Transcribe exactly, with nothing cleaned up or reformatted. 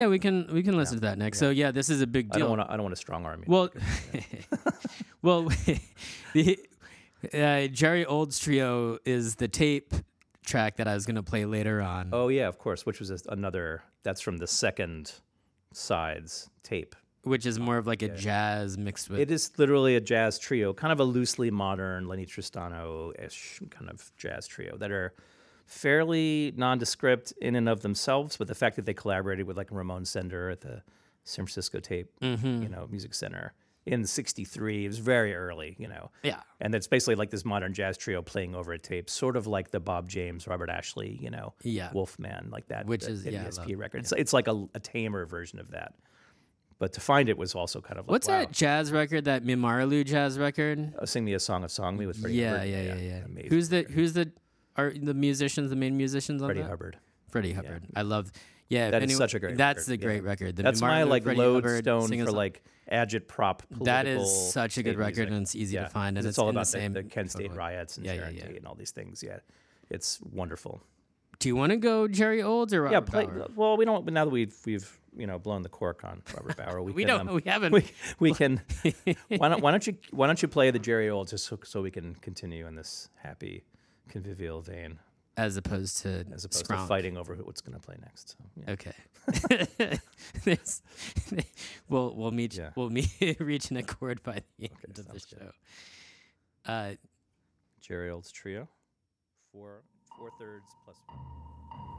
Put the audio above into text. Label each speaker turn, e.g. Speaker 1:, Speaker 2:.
Speaker 1: Yeah, we can we can listen
Speaker 2: Yeah.
Speaker 1: to that next.
Speaker 2: Yeah.
Speaker 1: So yeah, this is a big
Speaker 2: I
Speaker 1: deal.
Speaker 2: don't want to. I don't want to strong arm you.
Speaker 1: Well, well, the uh, Jerry Old's Trio is the tape track that I was gonna play later on.
Speaker 2: Oh yeah, of course. Which was a, another. That's from the second sides tape.
Speaker 1: Which is more of like a jazz mixed with.
Speaker 2: It is literally a jazz trio, kind of a loosely modern Lenny Tristano-ish kind of jazz trio that are fairly nondescript in and of themselves, but the fact that they collaborated with like Ramon Sender at the San Francisco Tape,
Speaker 1: Mm-hmm.
Speaker 2: you know, Music Center in sixty-three. It was very early, you know.
Speaker 1: Yeah.
Speaker 2: And it's basically like this modern jazz trio playing over a tape, sort of like the Bob James, Robert Ashley, you know,
Speaker 1: Yeah.
Speaker 2: Wolfman, like that.
Speaker 1: Which
Speaker 2: that
Speaker 1: is- yeah, I
Speaker 2: E S
Speaker 1: love-
Speaker 2: P record. It's, it's like a, a tamer version of that. But to find it was also kind of like,
Speaker 1: What's
Speaker 2: wow.
Speaker 1: that jazz record? That Mimarlu jazz record?
Speaker 2: Uh, Sing Me a Song of Song Me with Freddie
Speaker 1: Yeah,
Speaker 2: Hubbard.
Speaker 1: yeah, yeah, yeah.
Speaker 2: Amazing
Speaker 1: Who's the
Speaker 2: record.
Speaker 1: who's the are the musicians? The main musicians on
Speaker 2: Freddie
Speaker 1: that?
Speaker 2: Hubbard.
Speaker 1: Freddie Hubbard. I love. Yeah, if
Speaker 2: That is
Speaker 1: anyone-
Speaker 2: such a great
Speaker 1: That's
Speaker 2: record,
Speaker 1: the great
Speaker 2: yeah.
Speaker 1: record. The
Speaker 2: That's my
Speaker 1: Mimarlu,
Speaker 2: like
Speaker 1: Freddie Hubbard
Speaker 2: lodestone
Speaker 1: sing a
Speaker 2: for
Speaker 1: song.
Speaker 2: like agitprop political.
Speaker 1: That is such a good
Speaker 2: state
Speaker 1: record,
Speaker 2: music.
Speaker 1: and it's easy
Speaker 2: Yeah.
Speaker 1: to find, and
Speaker 2: it's,
Speaker 1: it's
Speaker 2: all
Speaker 1: in the
Speaker 2: about the,
Speaker 1: same-
Speaker 2: the Kent State
Speaker 1: totally.
Speaker 2: riots and
Speaker 1: Yeah, yeah,
Speaker 2: Sharon
Speaker 1: yeah.
Speaker 2: Tate and all these things. Yeah, it's wonderful.
Speaker 1: Do you want to go Jerry Olds or Robert
Speaker 2: yeah, play.
Speaker 1: Bauer?
Speaker 2: Well, we don't. Now that we've we've you know blown the cork on Robert Bauer, we,
Speaker 1: We
Speaker 2: can,
Speaker 1: don't.
Speaker 2: um,
Speaker 1: we haven't.
Speaker 2: we, we can. why don't Why don't you Why don't you play the Jerry Olds just so, so we can continue in this happy, convivial vein
Speaker 1: as opposed to
Speaker 2: as opposed
Speaker 1: Skronk.
Speaker 2: to fighting over who, what's going to play next. So, yeah.
Speaker 1: Okay. This- we'll we'll meet
Speaker 2: Yeah.
Speaker 1: we'll meet reach an accord by the end of the
Speaker 2: sounds good.
Speaker 1: show. Uh,
Speaker 2: Jerry Olds Trio, four four thirds plus one.